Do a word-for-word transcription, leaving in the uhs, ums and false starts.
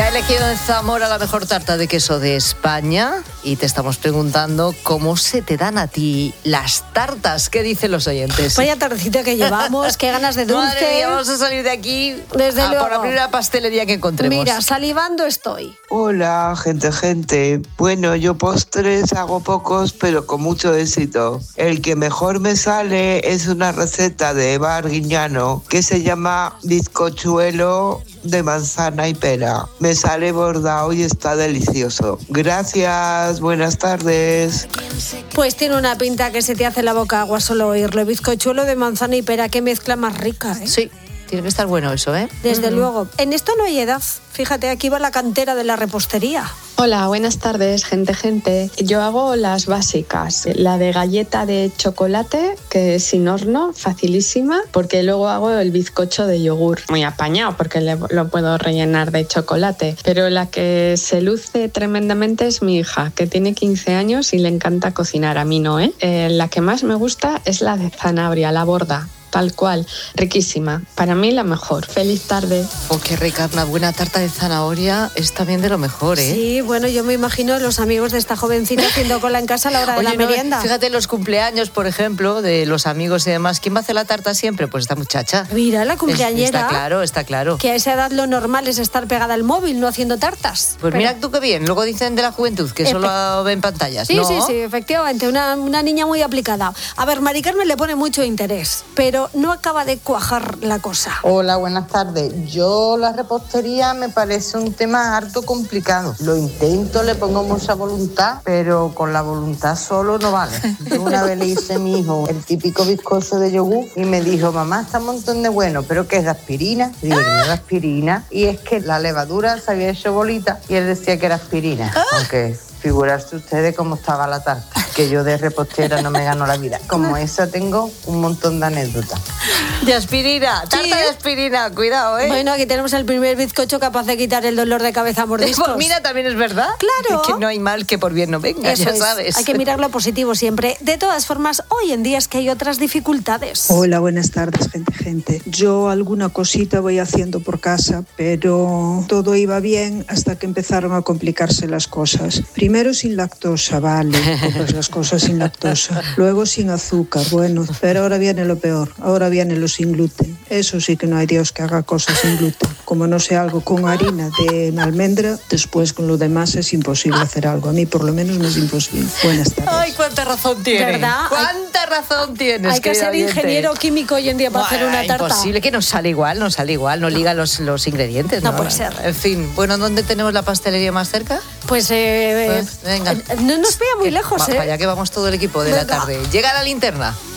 Se ha elegido en Zamora la mejor tarta de queso de España y te estamos preguntando cómo se te dan a ti las tartas. ¿Qué dicen los oyentes? Vaya tardecita que llevamos, qué ganas de dulce. Madre mía, vamos a salir de aquí Desde a luego. por la primera pastelería que encontremos. Mira, salivando estoy. Hola, gente, gente. Bueno, yo postres hago pocos, pero con mucho éxito. El que mejor me sale es una receta de Eva Arguiñano que se llama bizcochuelo de manzana y pera. Me sale bordado y está delicioso. Gracias, buenas tardes. Pues tiene una pinta que se te hace la boca agua solo oírlo. Bizcochuelo de manzana y pera, qué mezcla más rica, ¿eh? Sí, tiene que estar bueno eso, ¿eh? Desde Mm. luego. En esto no hay edad. Fíjate, aquí va la cantera de la repostería. Hola, buenas tardes, gente, gente. Yo hago las básicas, la de galleta de chocolate, que es sin horno, facilísima, porque luego hago el bizcocho de yogur, muy apañado, porque le, lo puedo rellenar de chocolate. Pero la que se luce tremendamente es mi hija, que tiene quince años y le encanta cocinar, a mí no, ¿eh? eh la que más me gusta es la de zanahoria, la borda. Tal cual, riquísima. Para mí la mejor. Feliz tarde. Oh, qué rica, una buena tarta de zanahoria es también de lo mejor, ¿eh? Sí, bueno, yo me imagino los amigos de esta jovencita haciendo cola en casa a la hora de Oye, la no, merienda. fíjate los cumpleaños, por ejemplo, de los amigos y demás. ¿Quién va a hacer la tarta siempre? Pues esta muchacha. Mira, la cumpleañera. Es- Está claro, está claro. Que a esa edad lo normal es estar pegada al móvil, no haciendo tartas. Pues Pero- mira tú qué bien. Luego dicen de la juventud que Efe- solo ven pantallas, Sí, ¿no? sí, sí, efectivamente, una, una niña muy aplicada. A ver, Mari Carmen le pone mucho interés, pero no acaba de cuajar la cosa. Hola, buenas tardes. Yo la repostería me parece un tema harto complicado. Lo intento, le pongo mucha voluntad, pero con la voluntad solo no vale. Yo una vez le hice a mi hijo el típico bizcocho de yogur y me dijo, mamá, está un montón de bueno, ¿pero qué es de aspirina? Y digo, no es de aspirina. Y es que la levadura se había hecho bolita y él decía que era aspirina. Aunque figurarse ustedes cómo estaba la tarta, que yo de repostera no me gano la vida. Como esa tengo un montón de anécdotas. De aspirina, tarta Sí. de aspirina, cuidado, ¿eh? Bueno, aquí tenemos el primer bizcocho capaz de quitar el dolor de cabeza a mordiscos. Pues mira, también es verdad. Claro. Que no hay mal que por bien no venga, Eso ya es. sabes. Hay que mirar lo positivo siempre. De todas formas, hoy en día es que hay otras dificultades. Hola, buenas tardes, gente, gente. Yo alguna cosita voy haciendo por casa, pero todo iba bien hasta que empezaron a complicarse las cosas. Primero sin lactosa, vale, compras las cosas sin lactosa. Luego sin azúcar, bueno, pero ahora viene lo peor. Ahora viene lo sin gluten. Eso sí que no hay Dios que haga cosas sin gluten. Como no sea algo con harina de almendra, después con lo demás es imposible hacer algo. A mí por lo menos me es imposible. Buenas tardes. Ay, cuánta razón tienes. ¿Verdad? Cuánta razón tienes. Hay que querida ser oyente. ingeniero químico hoy en día para hacer Buah, una tarta. Imposible, que no sale igual, no sale igual, no liga los, los ingredientes. No puede ser. En fin, bueno, ¿dónde tenemos la pastelería más cerca? Pues, eh, Pues, venga. eh, no nos pilla muy lejos, Va, ¿eh? Para allá que vamos todo el equipo de la Venga. tarde. Llega la linterna.